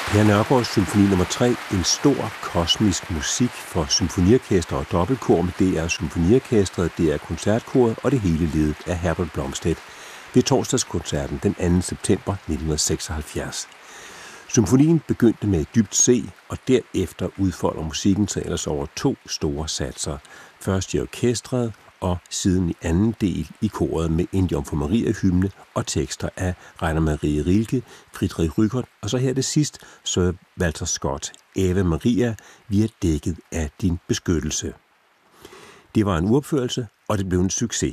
Per Nørgaards symfoni nummer 3, en stor kosmisk musik for symfoniorkester og dobbeltkor med DR Symfoniorkestret, DR Koncertkoret og det hele ledet af Herbert Blomstedt ved torsdagskoncerten den 2. september 1976. Symfonien begyndte med et dybt C, og derefter udfolder musikken sig ellers over 2 store satser. Først i orkestret, og siden i anden del i koret med en Jomfru Maria-hymne og tekster af Rainer Maria Rilke, Friedrich Rückert, og så her det sidst, Sir Walter Scott, Ave Maria, vi er dækket af din beskyttelse. Det var en uopførelse, og det blev en succes.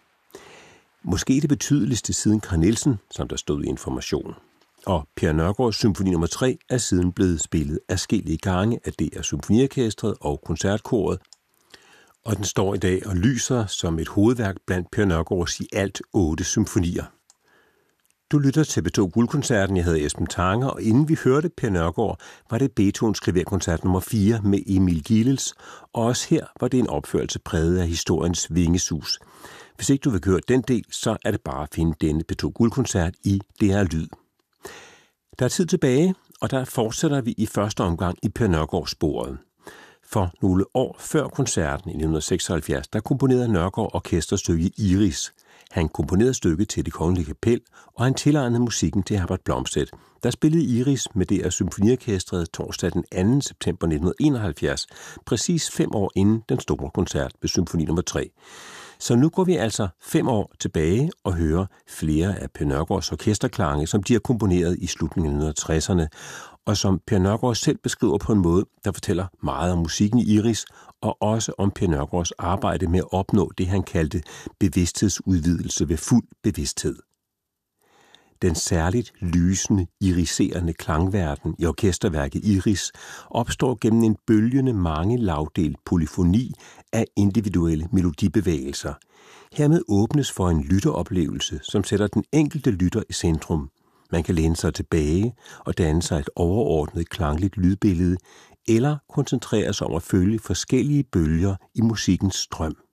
Måske det betydeligste siden Carl Nielsen, som der stod i Information. Og Per Nørgaards symfoni nummer 3 er siden blevet spillet adskillige gange af DR Symfoniorkestret og Koncertkoret, og den står i dag og lyser som et hovedværk blandt Per Nørgaards i alt 8 symfonier. Du lytter til P2 Guldkoncerten. Jeg hedder Esben Tanger, og inden vi hørte Per Nørgaard, var det Beethovens klaverkoncert nummer 4 med Emil Gilels, og også her var det en opførelse præget af historiens vingesus. Hvis ikke du vil høre den del, så er det bare at finde denne P2 Guldkoncert i DR Lyd. Der er tid tilbage, og der fortsætter vi i første omgang i Per Nørgaards sporet. For nogle år før koncerten i 1976, der komponerede Nørgaard orkesterstykket Iris. Han komponerede stykket til Det Kongelige Kapel, og han tilegnede musikken til Herbert Blomstedt. Der spillede Iris med DR Symfoniorkestret torsdag den 2. september 1971, præcis 5 år inden den store koncert ved symfoni nummer 3. Så nu går vi altså 5 år tilbage og hører flere af Per Nørgaards orkesterklange, som de har komponeret i slutningen af 1960'erne, og som Per Nørgaard selv beskriver på en måde, der fortæller meget om musikken i Iris, og også om Per Nørgaards arbejde med at opnå det, han kaldte bevidsthedsudvidelse ved fuld bevidsthed. Den særligt lysende, iriserende klangverden i orkesterværket Iris opstår gennem en bølgende mange lavdelt polyfoni af individuelle melodibevægelser. Hermed åbnes for en lytteroplevelse, som sætter den enkelte lytter i centrum. Man kan læne sig tilbage og danne sig et overordnet klangligt lydbillede, eller koncentrere sig om at følge forskellige bølger i musikkens strøm.